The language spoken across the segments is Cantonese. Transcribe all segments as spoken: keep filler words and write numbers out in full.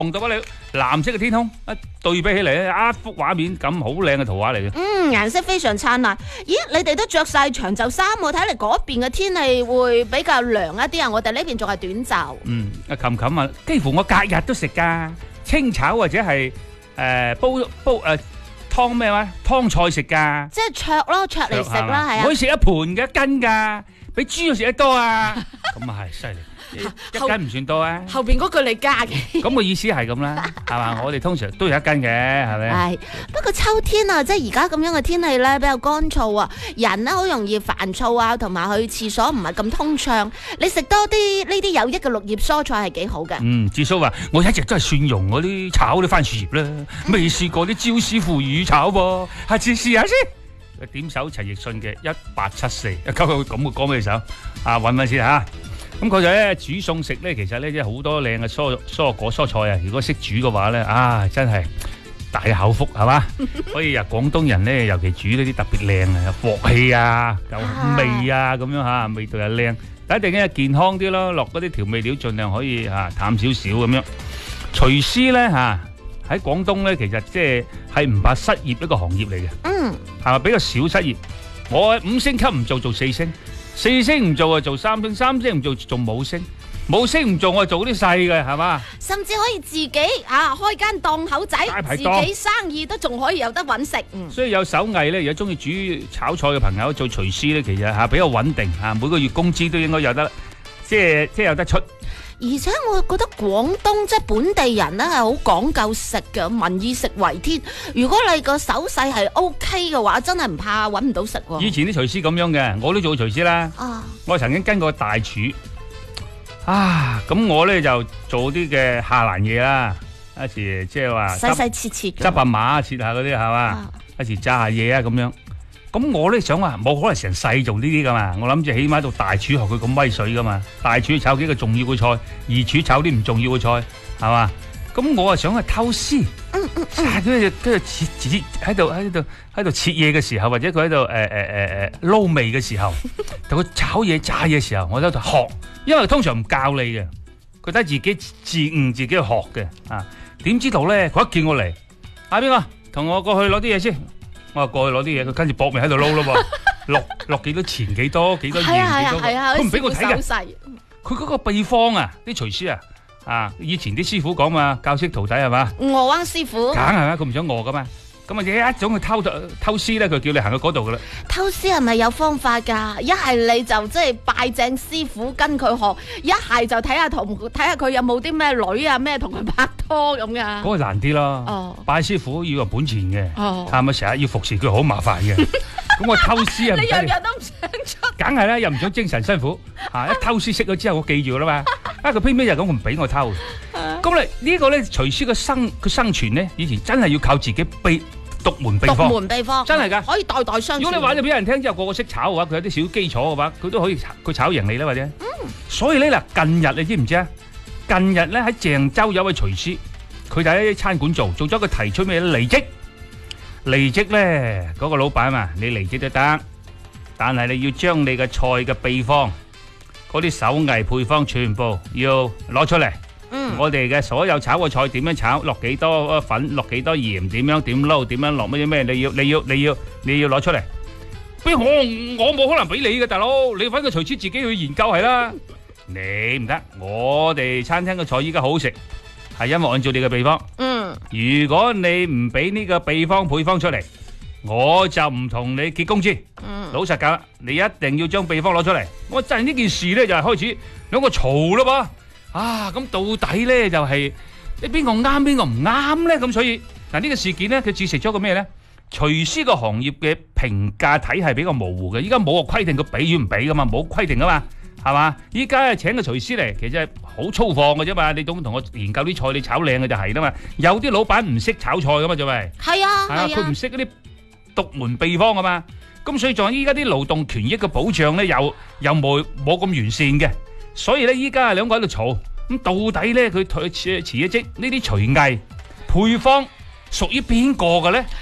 望到啊你藍色嘅天空一對比起嚟咧，一幅畫面咁好靚嘅圖畫嚟嘅。 嗯，顏色非常燦爛。咦，你哋都着晒長袖衫喎，睇嚟嗰邊嘅天氣會比較涼一啲啊！我哋呢邊仲係短袖。 嗯，阿琴琴啊，幾乎我隔日都食噶，清炒或者係誒煲煲誒湯咩話湯菜食噶。 即係灼咯，灼嚟食啦，係啊。 可以食一盤嘅一斤噶，比豬肉食得多啊！咁啊係犀利。一斤唔算多啊， 後邊嗰句你加嘅。 咁個意思係咁啦，係嘛？我哋通常都有一斤嘅，係咪？ 係，不過秋天啊，即係而家咁樣嘅天氣咧，比較乾燥啊，人咧好容易煩躁啊，同埋去廁所唔係咁通暢。你食多啲呢啲有益嘅綠葉蔬菜係幾好嘅。 嗯，智叔話我一直都係蒜蓉嗰啲炒啲番薯葉啦，未試過啲椒絲腐乳炒噃，下次試下先。點手陳奕迅嘅一八七四，一溝佢咁嘅歌俾你手，啊揾揾先嚇。咁佢就咧煮餸食咧，其實咧即係好多靚嘅蔬蔬果蔬菜啊！如果識煮嘅話咧，啊真係大口福係嘛？所以啊，廣東人咧尤其煮呢啲特別靚啊，有鑊氣啊，有味啊咁樣嚇，味道又靚。但一定咧健康啲咯，落嗰啲調味料盡量可以嚇淡少少咁樣。廚師咧嚇喺廣東咧，其實即係係唔怕失業一個行業嚟嘅。 嗯， 係咪比較少失業？我五星級唔做做四星。四星唔做啊，做三星；三星唔做做冇星；冇星唔做我做啲細嘅，係嘛？ 甚至可以自己啊開間檔口仔，自己生意都仲可以有得揾食。嗯， 所以有手藝咧，如果中意煮炒菜嘅朋友做廚師咧，其實嚇比較穩定嚇，每個月工資都應該有得，即係即係有得出。 而且我覺得廣東即係本地人咧係好講究食嘅，民以食為天。如果你個手勢係 O K 嘅話，真係唔怕揾唔到食喎。 以前啲廚師咁樣嘅，我都做過廚師啦。 啊， 我曾經跟過大廚。啊，咁我咧就做啲嘅下欄嘢啦，一時即係話細細切切執下馬切下嗰啲係嘛，一時炸下嘢啊咁樣。咁我咧想話冇可能成世做呢啲噶嘛，我諗住起碼到大廚學佢咁威水噶嘛，大廚炒幾個重要嘅菜，二廚炒啲唔重要嘅菜，係嘛？咁我啊想去偷師， 嗯嗯嗯， 跟住跟住切切喺度喺度喺度切嘢嘅時候，或者佢喺度誒誒誒誒撈味嘅時候，同佢炒嘢炸嘢嘅時候，我喺度學，因為通常唔教你嘅，佢睇自己自悟自己去學嘅啊。點知道咧？佢一見我嚟，嗌邊個同我過去攞啲嘢先。我話過去攞啲嘢，佢跟住搏命喺度撈咯喎，落落幾多錢幾多幾多鹽幾多，佢唔俾我睇嘅。佢嗰個秘方啊，啲廚師啊，啊以前啲師傅講嘛，教識徒弟係嘛？ 餓彎師傅， 梗係啦，佢唔想餓噶嘛。咁啊，一種去偷偷師咧，佢叫你行去嗰度噶啦。 偷師係咪有方法㗎？一係你就即係拜正師傅跟佢學，一係就睇下同睇下佢有冇啲咩女啊咩同佢拍拖咁㗎。 嗰個難啲咯。 哦， 拜師傅要有本錢嘅， 哦， 係咪成日要服侍佢好麻煩嘅？咁我偷師啊， 你樣樣都唔想出。 梗係啦，又唔想精神辛苦嚇。一偷師識咗之後，我記住啦嘛。啊，佢偏偏就咁，佢唔俾我偷。咁你呢個咧，廚師嘅生佢生存咧，以前真係要靠自己秘獨門秘方。 獨門秘方真係㗎，可以代代相傳。 如果你話咗俾人聽之後，個個識炒嘅話，佢有啲小基礎嘅話，佢都可以佢炒贏你啦，或者。嗯。所以咧嗱，近日你知唔知啊？近日咧喺鄭州有位廚師，佢就喺餐館做，做咗個提出咩離職。離職咧，嗰個老闆啊，你離職都得，但係你要將你嘅菜嘅秘方，嗰啲手藝配方全部要攞出嚟。嗯，我哋嘅所有炒嘅菜點樣炒，落幾多粉，落幾多鹽，點樣點撈，點樣落乜嘢咩？你要你要你要你要攞出嚟。邊我我冇可能俾你嘅，大佬，你揾個廚師自己去研究係啦。你唔得，我哋餐廳嘅菜依家好好食，係因為按照你嘅秘方。嗯，如果你唔俾呢個秘方配方出嚟，我就唔同你結工資。嗯，老實講，你一定要將秘方攞出嚟。我真係呢件事咧就係開始兩個嘈啦噃。啊，咁到底咧就係你邊個啱邊個唔啱咧？咁所以嗱呢個事件咧，佢折射咗個咩咧？廚師個行業嘅評價體系比較模糊嘅，依家冇個規定佢俾與唔俾噶嘛，冇規定噶嘛，係嘛？依家請個廚師嚟，其實係好粗放嘅啫嘛。你總同我研究啲菜，你炒靚嘅就係啦嘛。有啲老闆唔識炒菜噶嘛，就係係啊，係啊， 佢唔識嗰啲獨門秘方噶嘛。咁所以仲有依家啲勞動權益嘅保障咧，又又冇冇咁完善嘅。所以咧，依家兩個喺度嘈，咁到底咧佢辭辭咗職，呢啲廚藝配方屬於邊個嘅咧？ 但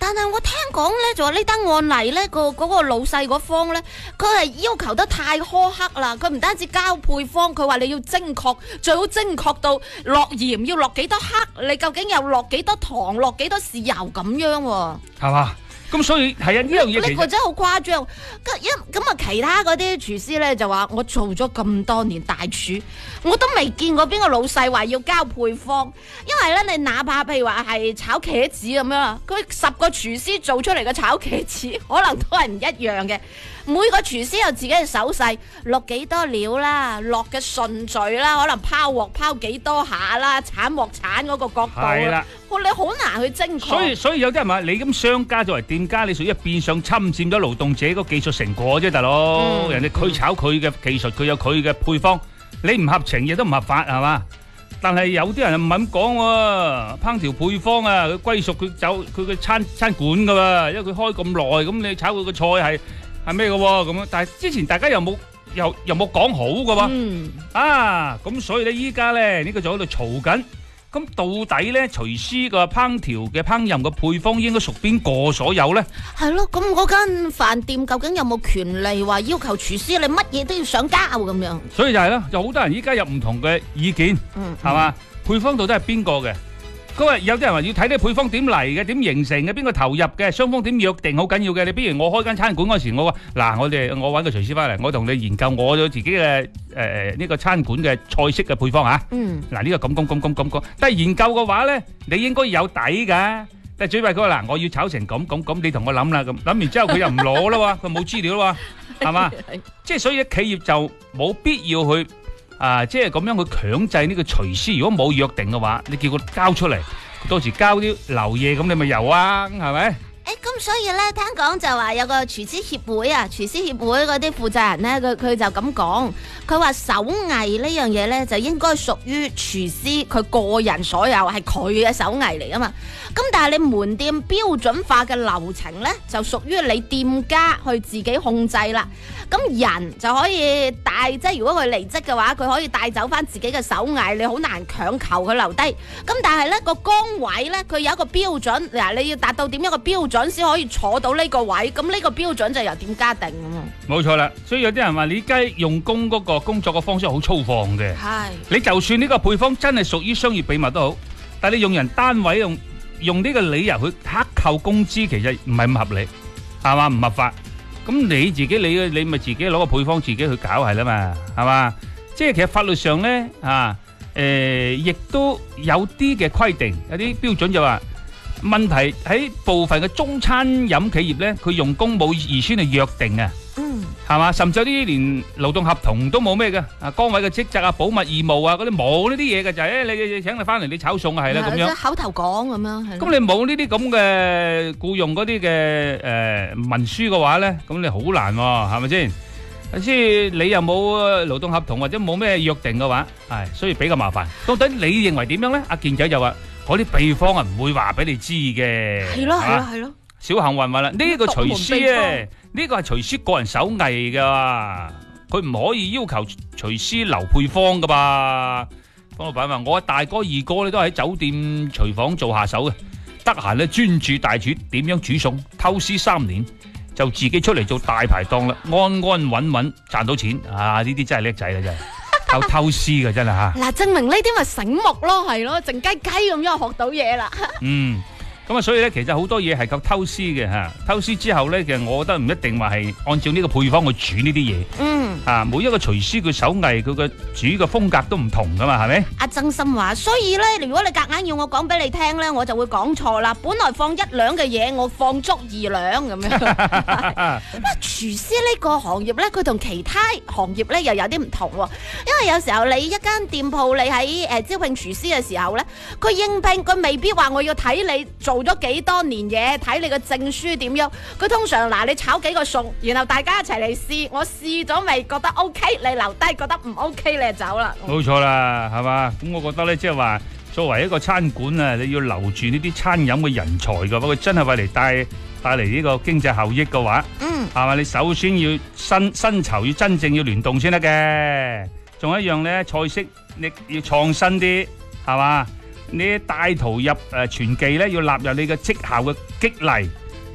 但係我聽講咧，就話呢單案例咧，個嗰個老細嗰方咧，佢係要求得太苛刻啦。佢唔單止交配方，佢話你要精確，最好精確到落鹽要落幾多克，你究竟又落幾多糖，落幾多豉油咁樣喎？ 係嘛？咁所以係啊，呢樣嘢呢個真係好誇張。一咁啊，其他嗰啲廚師咧就話：我做咗咁多年大廚，我都未見過邊個老細話要交配方。因為咧，你哪怕譬如話係炒茄子咁樣，佢十個廚師做出嚟嘅炒茄子可能都係唔一樣嘅。每個廚師有自己嘅手勢，落幾多料啦，落嘅順序啦，可能拋鑊拋幾多下啦，鏟鑊鏟嗰個角度啦，你好難去精確。 所以所以有啲人話你咁商家作為店家，你屬於變相侵佔咗勞動者個技術成果啫，大佬。嗯、人哋佢炒佢嘅技術，佢有佢嘅配方，你唔合情亦都唔合法，係嘛？但係有啲人唔係咁講喎，烹調配方啊，佢歸屬佢走佢嘅餐餐館噶喎，因為佢開咁耐，咁你炒佢個菜係。係咩嘅喎咁樣？但係之前大家又冇又又冇講好嘅喎，嗯、啊咁所以咧依家咧呢、呢個就喺度嘈緊。咁到底咧廚師個烹調嘅烹飪嘅配方應該屬邊個所有咧？係咯，咁嗰間飯店究竟有冇權利話要求廚師你乜嘢都要上交咁樣？所以就係咯，有好多人依家有唔同嘅意見，係嘛、嗯嗯？配方到底係邊個嘅？嗰日有啲人話要睇啲配方點嚟嘅，點形成嘅，邊個投入嘅，雙方點約定好緊要嘅。你比如我開間餐館嗰時，我話嗱，我哋我揾個廚師翻嚟，我同你研究我自己嘅誒呢個餐館嘅菜式嘅配方嚇。嗯。嗱呢個咁咁咁咁咁講，但係研究嘅話咧，你應該有底㗎。但係最弊佢話嗱，我要炒成咁咁咁，你同我諗啦咁，諗完之後佢又唔攞啦喎，佢冇資料啦喎，係嘛？即係所以企業就冇必要去。啊，即係咁樣去強制呢個廚師，如果冇約定嘅話，你叫佢交出嚟，到時交啲流嘢，咁你咪有啊，係咪？誒，咁所以咧，聽講就話有個廚師協會啊，廚師協會嗰啲負責人咧，佢佢就咁講，佢話手藝呢樣嘢咧，就應該屬於廚師佢個人所有，係佢嘅手藝嚟噶嘛。咁但係你門店標準化嘅流程咧，就屬於你店家去自己控制啦。咁人就可以帶，即係如果佢離職嘅話，佢可以帶走翻自己嘅手藝，你好難強求佢留低。咁但係咧個崗位咧，佢有一個標準，嗱你要達到點樣嘅標準先可以坐到呢個位，咁呢個標準就由店家定咁啊。冇錯啦，所以有啲人話你而家用工嗰個工作嘅方式好粗放嘅。係。你就算呢個配方真係屬於商業秘密都好，但係你用人單位用用呢個理由去克扣工資，其實唔係咁合理，係嘛？唔合法。咁你自己你你咪自己攞個配方自己去搞係啦嘛，係嘛？即係其實法律上咧啊，誒，亦都有啲嘅規定，有啲標準就話問題喺部分嘅中餐飲企業咧，佢用工冇預先去約定啊，嗯，係嘛？甚至有啲連勞動合同都冇咩嘅，啊崗位嘅職責啊、保密義務啊嗰啲冇呢啲嘢嘅，就係誒你你請你翻嚟你炒餸係啦咁樣，口頭講咁樣。咁你冇呢啲咁嘅僱用嗰啲嘅誒文書嘅話咧，咁你好難喎，係咪先？即係你又冇勞動合同或者冇咩約定嘅話，係所以比較麻煩。到底你認為點樣咧？阿健仔就話嗰啲秘方啊唔會話俾你知嘅。係咯係咯係咯。小幸運話啦，呢個廚師咧，呢個係廚師個人手藝噶，佢唔可以要求廚師留配方噶吧？方老闆話：我大哥二哥咧都喺酒店廚房做下手嘅，得閒咧專注大廚點樣煮餸，偷師三年就自己出嚟做大排檔啦，安安穩穩賺到錢啊！呢啲真係叻仔啦，真係靠偷師嘅真係吓。嗱，證明呢啲咪醒目咯，係咯，靜雞雞咁樣學到嘢啦。嗯。咁啊，所以咧，其實好多嘢係靠偷師嘅吓，偷師之後咧，其實我覺得唔一定話係按照呢個配方去煮呢啲嘢。嗯，啊，每一個廚師佢手藝佢嘅煮嘅風格都唔同噶嘛，係咪？阿曾心話，所以咧，如果你夾硬要我講俾你聽咧，我就會講錯啦。本來放一兩嘅嘢，我放足二兩咁樣。咁廚師呢個行業咧，佢同其他行業咧又有啲唔同喎。因為有時候你一間店鋪，你喺誒招聘廚師嘅時候咧，佢應聘佢未必話我要睇你做。做咗幾多年嘢，睇你個證書點樣？佢通常嗱，你炒幾個餸，然後大家一齊嚟試，我試咗未覺得 OK，你留低覺得唔 OK，你就走啦。冇錯啦，係嘛？咁我覺得咧，即係話作為一個餐館啊，你要留住呢啲餐飲嘅人才嘅，不過真係為嚟帶帶嚟呢個經濟效益嘅話，嗯，係嘛？你首先要薪薪酬要真正要聯動先得嘅，仲有一樣咧，菜式你要創新啲，係嘛？你帶徒入誒傳技咧，要納入你嘅績效嘅激勵，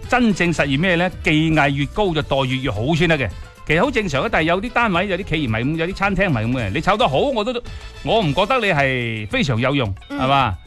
真正實現咩咧？技藝越高就待遇越好先得嘅。其實好正常啊，但係有啲單位、有啲企業唔係咁，有啲餐廳唔係咁嘅。你炒得好，我都我唔覺得你係非常有用，係嘛、